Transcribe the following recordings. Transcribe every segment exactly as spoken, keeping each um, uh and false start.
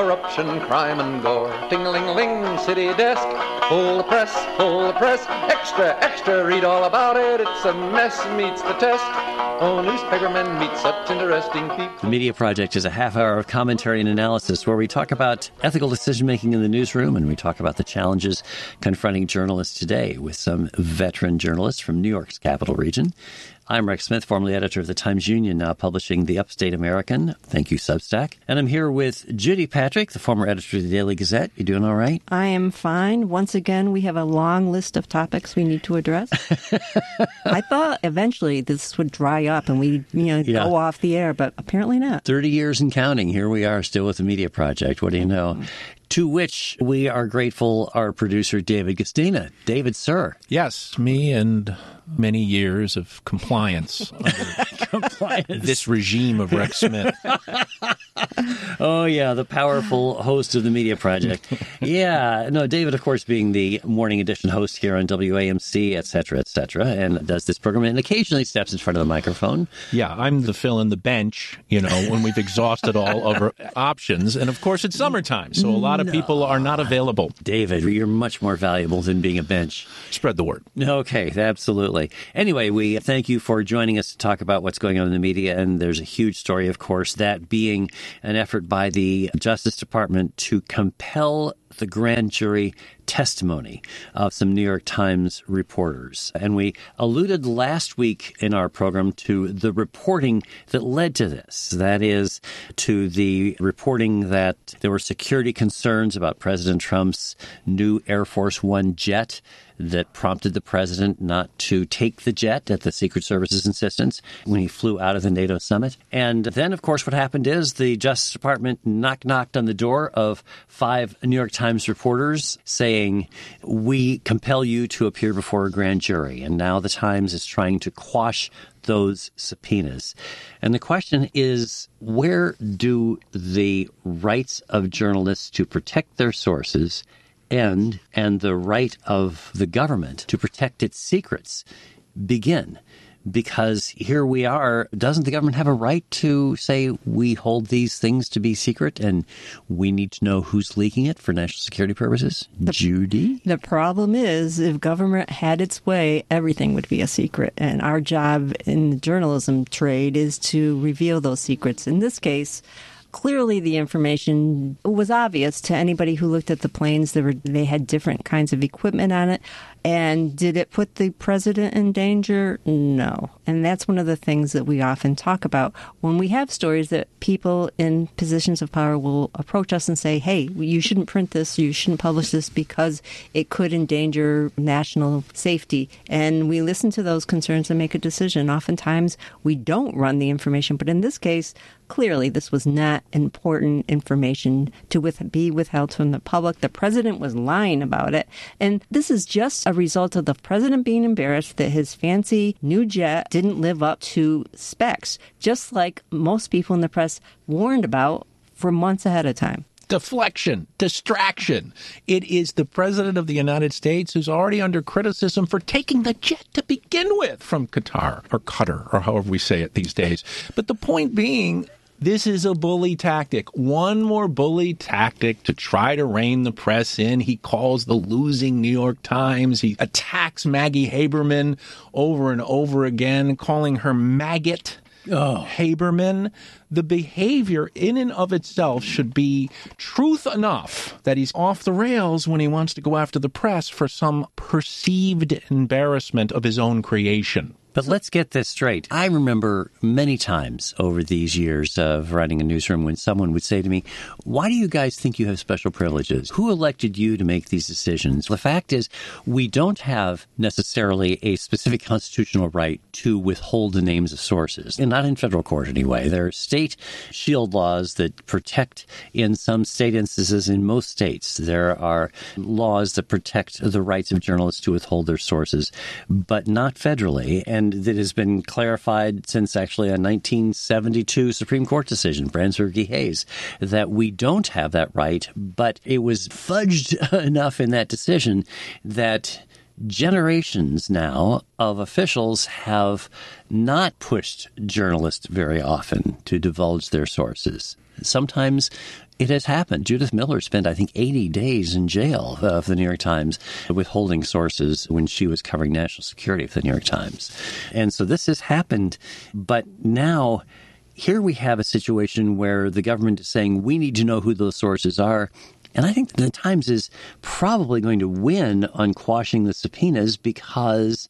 Corruption, crime, and gore. Ting-a-ling-a-ling, city desk. Pull the press, pull the press. Extra, extra, read all about it. It's a mess, meets the test. Oh, newspapermen meet such interesting people. The Media Project is a half hour of commentary and analysis where we talk about ethical decision-making in the newsroom, and we talk about the challenges confronting journalists today with some veteran journalists from New York's capital region. I'm Rex Smith, formerly editor of the Times-Union, now publishing The Upstate American. Thank you, Substack. And I'm here with Judy Patrick, the former editor of the Daily Gazette. You doing all right? I am fine. Once again, we have a long list of topics we need to address. I thought eventually this would dry up and we, you know, yeah. go off the air, but apparently not. thirty years and counting. Here we are still with the Media Project. What do you know? Mm-hmm. To which we are grateful our producer, David Gastina. David, sir. Yes, me and many years of compliance under compliance. This regime of Rex Smith. Oh, yeah, the powerful host of the Media Project. Yeah, no, David, of course, being the morning edition host here on W A M C, et cetera, et cetera, and does this program and occasionally steps in front of the microphone. Yeah, I'm the fill in the bench, you know, when we've exhausted all of our options. And, of course, it's summertime, so a lot of no. people are not available. David, you're much more valuable than being a bench. Spread the word. Okay, absolutely. Anyway, we thank you for joining us to talk about what's going on in the media, and there's a huge story, of course, that being an effort by the Justice Department to compel the grand jury testimony of some New York Times reporters. And we alluded last week in our program to the reporting that led to this. That is, to the reporting that there were security concerns about President Trump's new Air Force One jet that prompted the president not to take the jet at the Secret Service's insistence when he flew out of the NATO summit. And then, of course, what happened is the Justice Department knock-knocked on the door of five New York Times reporters saying, we compel you to appear before a grand jury. And now the Times is trying to quash those subpoenas. And the question is, where do the rights of journalists to protect their sources end and the right of the government to protect its secrets begin? Because here we are, doesn't the government have a right to say we hold these things to be secret and we need to know who's leaking it for national security purposes? The, Judy? The problem is, if government had its way, everything would be a secret. And our job in the journalism trade is to reveal those secrets. In this case, clearly, the information was obvious to anybody who looked at the planes. They were, they had different kinds of equipment on it. And did it put the president in danger? No. And that's one of the things that we often talk about when we have stories that people in positions of power will approach us and say, hey, you shouldn't print this, you shouldn't publish this because it could endanger national safety. And we listen to those concerns and make a decision. Oftentimes, we don't run the information. But in this case, clearly, this was not important information to with, be withheld from the public. The president was lying about it. And this is just a result of the president being embarrassed that his fancy new jet didn't live up to specs, just like most people in the press warned about for months ahead of time. Deflection, distraction. It is the president of the United States who's already under criticism for taking the jet to begin with from Qatar, or Qatar, or however we say it these days. But the point being, this is a bully tactic. One more bully tactic to try to rein the press in. He calls the losing New York Times. He attacks Maggie Haberman over and over again, calling her maggot. Oh. Haberman. The behavior in and of itself should be truth enough that he's off the rails when he wants to go after the press for some perceived embarrassment of his own creation. But let's get this straight. I remember many times over these years of running a newsroom when someone would say to me, why do you guys think you have special privileges? Who elected you to make these decisions? The fact is, we don't have necessarily a specific constitutional right to withhold the names of sources, and not in federal court anyway. There are state shield laws that protect, in some state instances, in most states, there are laws that protect the rights of journalists to withhold their sources, but not federally. And And that has been clarified since actually a nineteen seventy-two Supreme Court decision, Brandsburg v. Hayes, that we don't have that right. But it was fudged enough in that decision that generations now of officials have not pushed journalists very often to divulge their sources. Sometimes It has happened. Judith Miller spent, I think, eighty days in jail uh, for the New York Times, withholding sources when she was covering national security for the New York Times. And so this has happened. But now, here we have a situation where the government is saying, we need to know who those sources are. And I think the Times is probably going to win on quashing the subpoenas because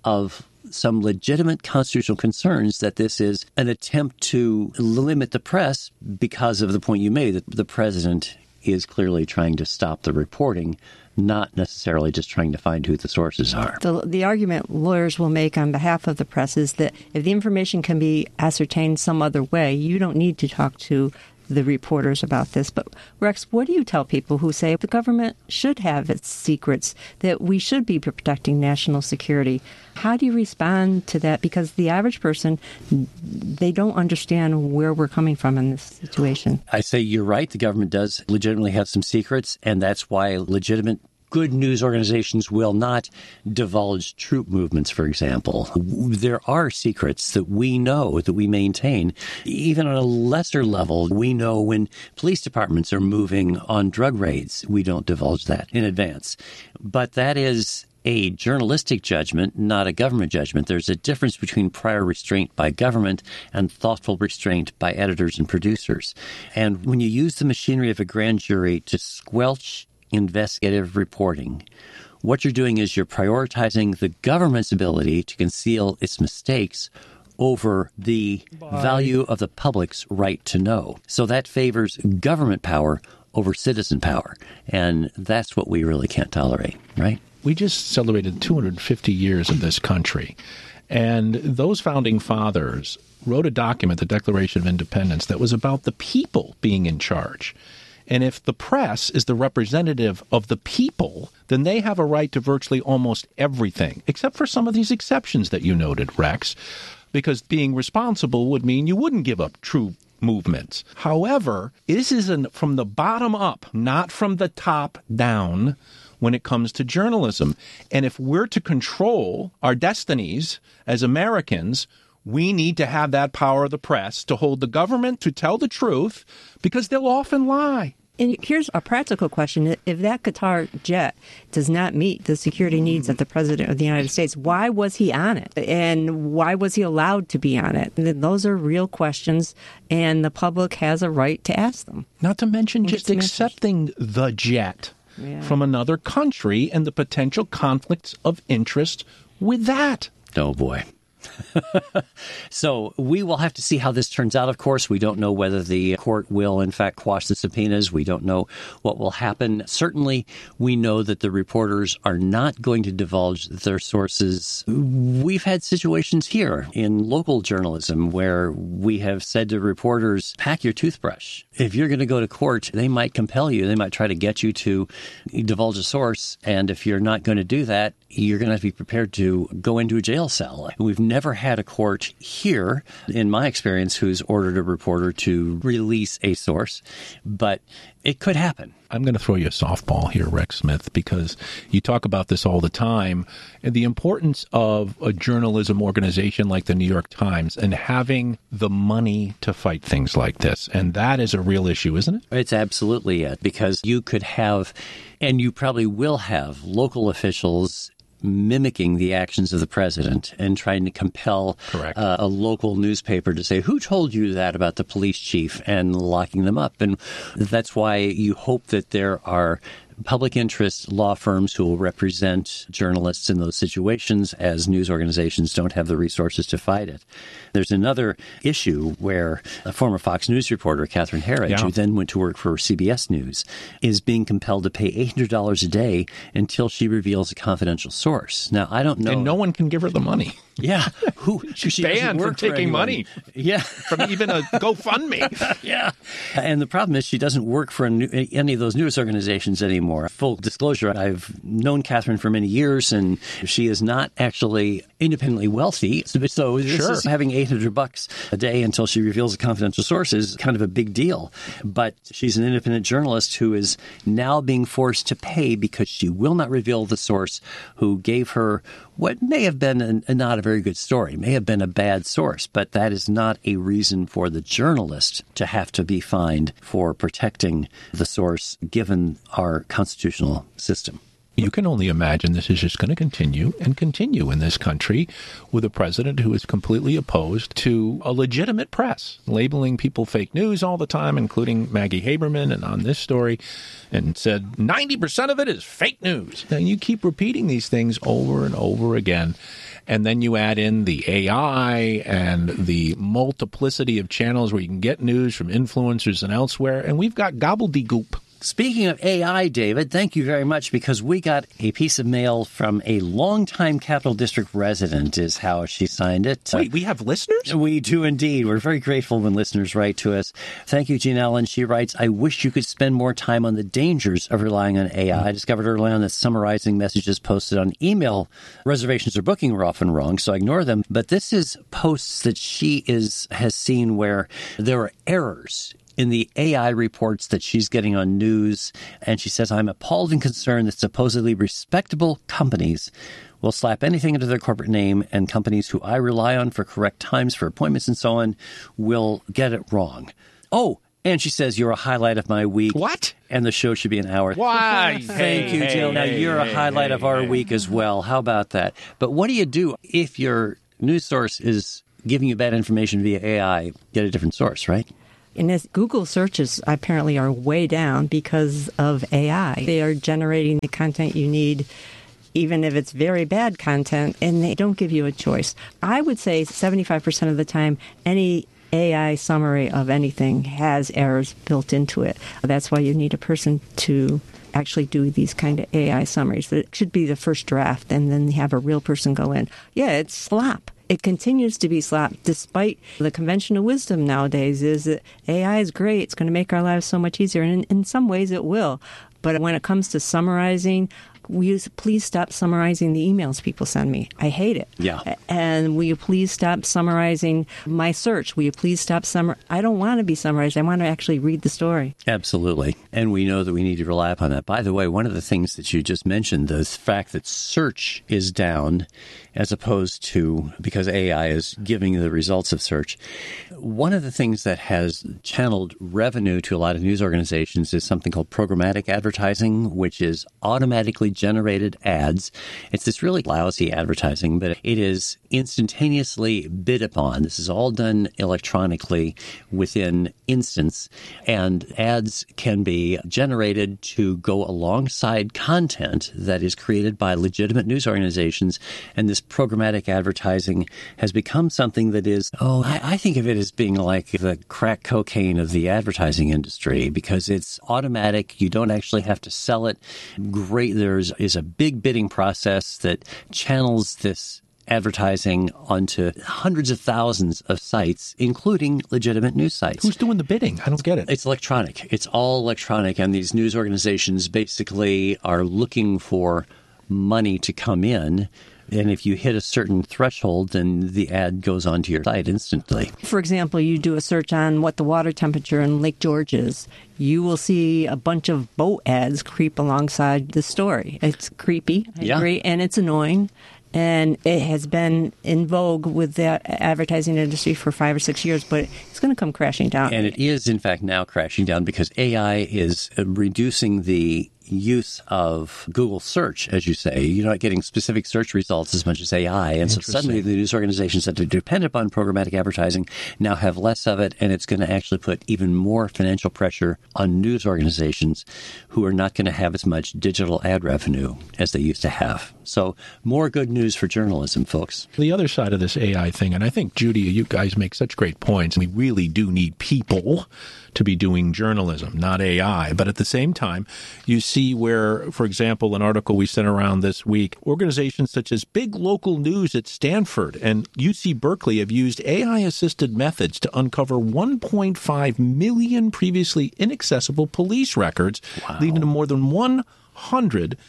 of some legitimate constitutional concerns that this is an attempt to limit the press because of the point you made, that the president is clearly trying to stop the reporting, not necessarily just trying to find who the sources are. The, the argument lawyers will make on behalf of the press is that if the information can be ascertained some other way, you don't need to talk to the reporters about this. But Rex, what do you tell people who say the government should have its secrets, that we should be protecting national security? How do you respond to that? Because the average person, they don't understand where we're coming from in this situation. I say you're right. The government does legitimately have some secrets, and that's why legitimate good news organizations will not divulge troop movements, for example. There are secrets that we know, that we maintain. Even on a lesser level, we know when police departments are moving on drug raids. We don't divulge that in advance. But that is a journalistic judgment, not a government judgment. There's a difference between prior restraint by government and thoughtful restraint by editors and producers. And when you use the machinery of a grand jury to squelch investigative reporting, what you're doing is you're prioritizing the government's ability to conceal its mistakes over the Bye. value of the public's right to know. So that favors government power over citizen power. And that's what we really can't tolerate, right? We just celebrated two hundred fifty years of this country. And those founding fathers wrote a document, the Declaration of Independence, that was about the people being in charge. And if the press is the representative of the people, then they have a right to virtually almost everything, except for some of these exceptions that you noted, Rex, because being responsible would mean you wouldn't give up true movements. However, this is an, from the bottom up, not from the top down when it comes to journalism. And if we're to control our destinies as Americans, we need to have that power of the press to hold the government to tell the truth, because they'll often lie. And here's a practical question. If that Qatar jet does not meet the security needs of the President of the United States, why was he on it? And why was he allowed to be on it? And those are real questions, and the public has a right to ask them. Not to mention just accepting the jet yeah. from another country and the potential conflicts of interest with that. Oh, boy. So we will have to see how this turns out, of course. We don't know whether the court will, in fact, quash the subpoenas. We don't know what will happen. Certainly, we know that the reporters are not going to divulge their sources. We've had situations here in local journalism where we have said to reporters, pack your toothbrush. If you're going to go to court, they might compel you. They might try to get you to divulge a source. And if you're not going to do that, you're going to have to be prepared to go into a jail cell. We've never had a court here, in my experience, who's ordered a reporter to release a source, but it could happen. I'm going to throw you a softball here, Rex Smith, because you talk about this all the time, and the importance of a journalism organization like the New York Times and having the money to fight things like this. And that is a real issue, isn't it? It's absolutely it, because you could have, and you probably will have, local officials mimicking the actions of the president and trying to compel uh, a local newspaper to say, who told you that about the police chief, and locking them up. And that's why you hope that there are public interest law firms who will represent journalists in those situations, as news organizations don't have the resources to fight it. There's another issue where a former Fox News reporter, Catherine Herridge, yeah. who then went to work for C B S News, is being compelled to pay eight hundred dollars a day until she reveals a confidential source. Now, I don't know. And no one can give her the money. Yeah. Who She's she banned from taking money. Yeah. From even a GoFundMe. Yeah. And the problem is she doesn't work for a new, any of those news organizations anymore. Full disclosure, I've known Catherine for many years, and she is not actually independently wealthy. So, so this sure. is having eight hundred bucks a day until she reveals a confidential source is kind of a big deal. But she's an independent journalist who is now being forced to pay because she will not reveal the source who gave her what may have been an, a not a very good story, may have been a bad source, but that is not a reason for the journalist to have to be fined for protecting the source given our constitutional system. You can only imagine this is just going to continue and continue in this country with a president who is completely opposed to a legitimate press, labeling people fake news all the time, including Maggie Haberman and on this story, and said ninety percent of it is fake news. And you keep repeating these things over and over again. And then you add in the A I and the multiplicity of channels where you can get news from influencers and elsewhere, and we've got gobbledygook. Speaking of A I, David, thank you very much, because we got a piece of mail from a longtime Capital District resident, is how she signed it. Wait, we have listeners? We do indeed. We're very grateful when listeners write to us. Thank you, Jean Ellen. She writes, I wish you could spend more time on the dangers of relying on A I. I discovered early on that summarizing messages posted on email reservations or booking were often wrong, so I ignore them. But this is posts that she is has seen where there are errors in the A I reports that she's getting on news, and she says, I'm appalled and concerned that supposedly respectable companies will slap anything into their corporate name, and companies who I rely on for correct times for appointments and so on will get it wrong. Oh, and she says, you're a highlight of my week. What? And the show should be an hour. Why? Thank you, hey, Jill. Now, hey, you're hey, a highlight hey, of our hey. week as well. How about that? But what do you do if your news source is giving you bad information via A I? Get a different source, right? And as Google searches apparently are way down because of A I. They are generating the content you need, even if it's very bad content, and they don't give you a choice. I would say seventy-five percent of the time, any A I summary of anything has errors built into it. That's why you need a person to actually do these kind of A I summaries. It should be the first draft, and then have a real person go in. Yeah, it's slop. It continues to be slop, despite the conventional wisdom nowadays is that A I is great. It's going to make our lives so much easier. And in, in some ways it will. But when it comes to summarizing, will you please stop summarizing the emails people send me? I hate it. Yeah. And will you please stop summarizing my search? Will you please stop summar? I don't want to be summarized. I want to actually read the story. Absolutely. And we know that we need to rely upon that. By the way, one of the things that you just mentioned, the fact that search is down as opposed to because A I is giving the results of search. One of the things that has channeled revenue to a lot of news organizations is something called programmatic advertising, which is automatically generated ads. It's this really lousy advertising, but it is instantaneously bid upon. This is all done electronically within instants, and ads can be generated to go alongside content that is created by legitimate news organizations. And this programmatic advertising has become something that is, oh, I, I think of it as being like the crack cocaine of the advertising industry, because it's automatic. You don't actually have to sell it. Great. There is a big bidding process that channels this advertising onto hundreds of thousands of sites, including legitimate news sites. Who's doing the bidding? I don't get it. It's electronic. It's all electronic. And these news organizations basically are looking for money to come in. And if you hit a certain threshold, then the ad goes onto your site instantly. For example, you do a search on what the water temperature in Lake George is. You will see a bunch of boat ads creep alongside the story. It's creepy, I yeah. agree, and it's annoying. And it has been in vogue with the advertising industry for five or six years, but it's going to come crashing down. And it is, in fact, now crashing down because A I is reducing the use of Google search, as you say. You're not getting specific search results as much as A I. And so suddenly the news organizations that are dependent upon programmatic advertising now have less of it, and it's going to actually put even more financial pressure on news organizations who are not going to have as much digital ad revenue as they used to have. So more good news for journalism, folks. The other side of this A I thing, and I think, Judy, you guys make such great points. We really do need people to be doing journalism, not A I. But at the same time, you see where, for example, an article we sent around this week, organizations such as Big Local News at Stanford and U C Berkeley have used A I-assisted methods to uncover one point five million previously inaccessible police records, wow. leading to more than one hundred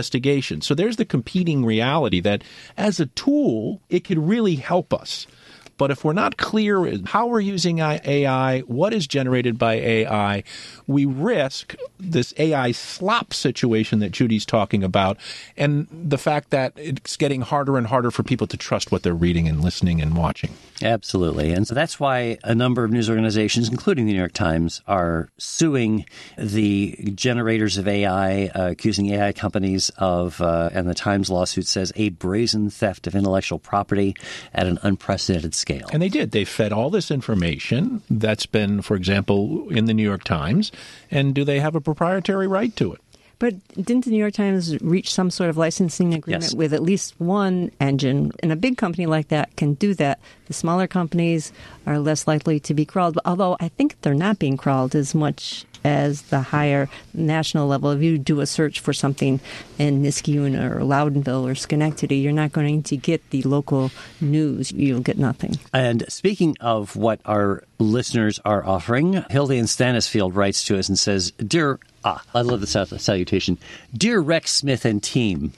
investigations. So there's the competing reality that as a tool, it could really help us. But if we're not clear in how we're using A I, what is generated by A I, we risk this A I slop situation that Judy's talking about, and the fact that it's getting harder and harder for people to trust what they're reading and listening and watching. Absolutely. And so that's why a number of news organizations, including the New York Times, are suing the generators of A I, uh, accusing A I companies of, uh, and the Times lawsuit says, a brazen theft of intellectual property at an unprecedented scale. And they did. They fed all this information that's been, for example, in the New York Times. And do they have a proprietary right to it? But didn't the New York Times reach some sort of licensing agreement Yes. with at least one engine? And a big company like that can do that. The smaller companies are less likely to be crawled, although I think they're not being crawled as much as the higher national level. If you do a search for something in Niskayuna or Loudonville or Schenectady, you're not going to get the local news. You'll get nothing. And speaking of what our listeners are offering, Hildy in Stanisfield writes to us and says, Dear, ah, I love the sal- salutation, Dear Rex Smith and team.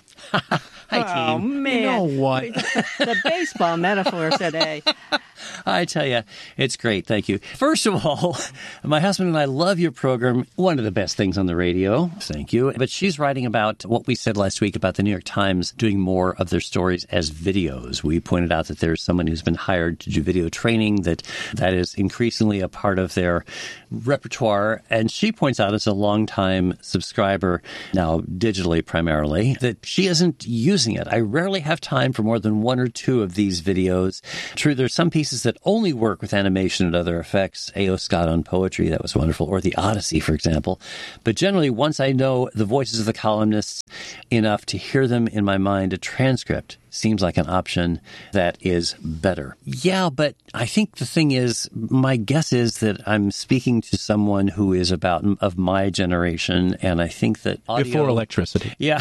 Hi, Oh, team. man. You know what? The baseball metaphor today. I tell you, it's great. Thank you. First of all, my husband and I love your program. One of the best things on the radio. Thank you. But she's writing about what we said last week about the New York Times doing more of their stories as videos. We pointed out that there's someone who's been hired to do video training, that that is increasingly a part of their repertoire. And she points out, as a longtime subscriber, now digitally primarily, that she isn't using it. I rarely have time for more than one or two of these videos. True, there's some pieces that only work with animation and other effects. A O. Scott on poetry, that was wonderful. Or The Odyssey, for example. But generally, once I know the voices of the columnists enough to hear them in my mind, a transcript seems like an option that is better. Yeah, but I think the thing is, my guess is that I'm speaking to someone who is about of my generation, and I think that audio... Before electricity. Yeah.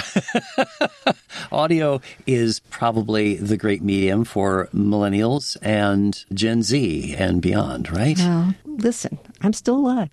Audio is probably the great medium for millennials and Gen Z and beyond, right? Well, listen, I'm still alive.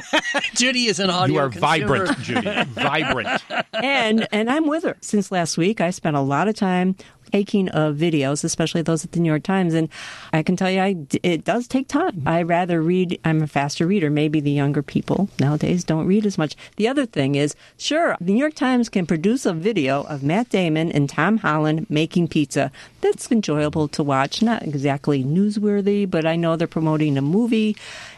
Judy is an audio You are consumer. vibrant, Judy. Vibrant. and and I'm with her. Since last week, I spent a lot of time taking of videos, especially those at the New York Times, and I can tell you, I, it does take time. I rather read. I'm a faster reader. Maybe the younger people nowadays don't read as much. The other thing is, sure, the New York Times can produce a video of Matt Damon and Tom Holland making pizza. That's enjoyable to watch. Not exactly newsworthy, but I know they're promoting a movie.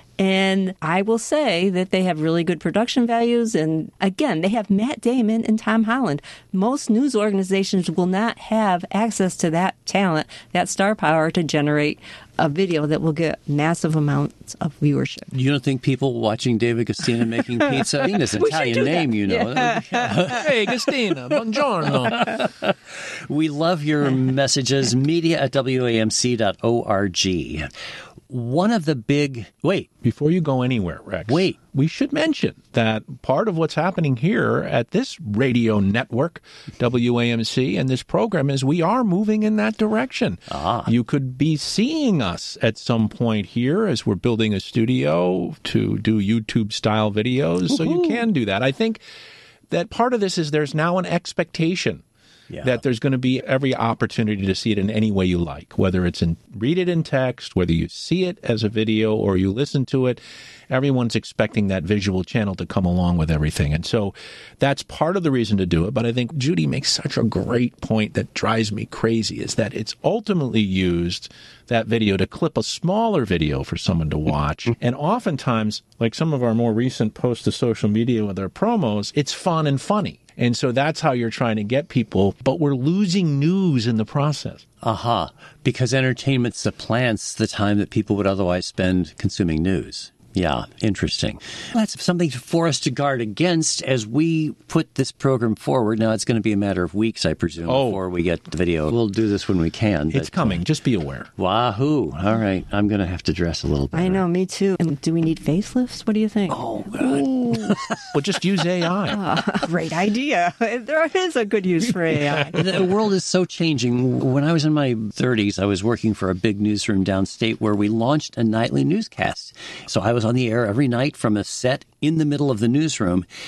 And I will say that they have really good production values. And again, they have Matt Damon and Tom Holland. Most news organizations will not have access to that talent, that star power to generate a video that will get massive amounts of viewership. You don't think people watching David Castina making pizza, I think it's an We should Italian do that. name, you know. Yeah. Hey, Christina, buongiorno. We love your messages. Media at W A M C dot org. One of the big... Wait. Before you go anywhere, Rex, Wait. we should mention that part of what's happening here at this radio network, W A M C, and this program is we are moving in that direction. Ah. You could be seeing us at some point here as we're building a studio to do YouTube-style videos, so you can do that. I think that part of this is there's now an expectation Yeah. that there's going to be every opportunity to see it in any way you like, whether it's in read it in text, whether you see it as a video or you listen to it. Everyone's expecting that visual channel to come along with everything. And so that's part of the reason to do it. But I think Judy makes such a great point that drives me crazy is that it's ultimately used, that video, to clip a smaller video for someone to watch. And oftentimes, like some of our more recent posts to social media with our promos, it's fun and funny. And so that's how you're trying to get people, but we're losing news in the process. Aha. Uh-huh. Because entertainment supplants the time that people would otherwise spend consuming news. Yeah, interesting. That's something for us to guard against as we put this program forward. Now, it's going to be a matter of weeks, I presume, Oh. before we get the video. We'll do this when we can. It's but, coming. Just be aware. Wahoo. All right. I'm going to have to dress a little better. I know, me too. And do we need facelifts? What do you think? Oh, God. Well, just use A I. Great idea. There is a good use for A I. The world is so changing. When I was in my thirties, I was working for a big newsroom downstate where we launched a nightly newscast. So I was on the air every night from a set in the middle of the newsroom.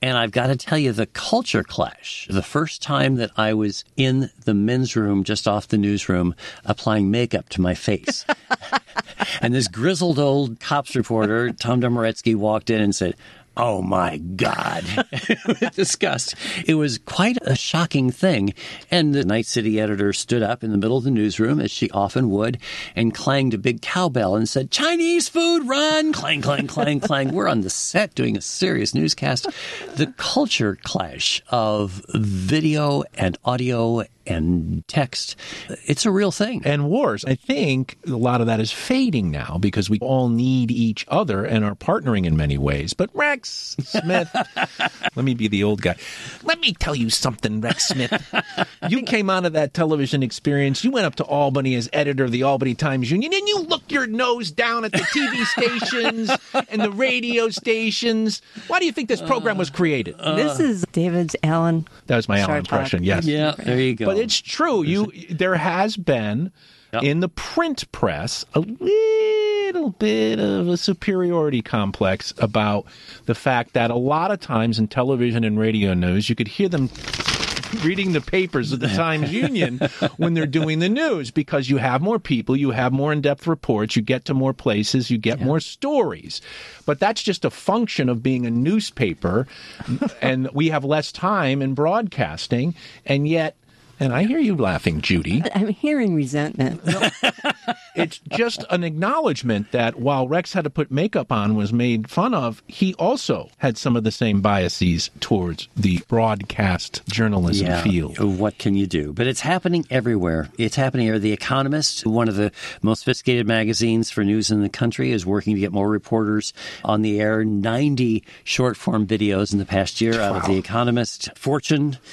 And I've got to tell you, the culture clash, the first time that I was in the men's room just off the newsroom applying makeup to my face. And this grizzled old cops reporter, Tom Domoretsky, walked in and said, "Oh, my God," with disgust. It was quite a shocking thing. And the Night City editor stood up in the middle of the newsroom, as she often would, and clanged a big cowbell and said, "Chinese food, run!" Clang, clang, clang, clang. We're on the set doing a serious newscast. The culture clash of video and audio and text, it's a real thing. And wars. I think a lot of that is fading now because we all need each other and are partnering in many ways. But Rex Smith, let me be the old guy. Let me tell you something, Rex Smith. You came out of that television experience. You went up to Albany as editor of the Albany Times Union, and you looked your nose down at the T V stations and the radio stations. Why do you think this program was created? Uh, this is David's Alan. That was my Alan impression, yes. Yeah, there you go. But it's true. You there has been yep. in the print press a little bit of a superiority complex about the fact that a lot of times in television and radio news, you could hear them reading the papers of the Times Union when they're doing the news because you have more people, you have more in-depth reports, you get to more places, you get yeah. more stories. But that's just a function of being a newspaper, and we have less time in broadcasting, and yet and I hear you laughing, Judy. I'm hearing resentment. It's just an acknowledgement that while Rex had to put makeup on was made fun of, he also had some of the same biases towards the broadcast journalism yeah, field. What can you do? But it's happening everywhere. It's happening here. The Economist, one of the most sophisticated magazines for news in the country, is working to get more reporters on the air. ninety short-form videos in the past year out wow. of The Economist. Fortune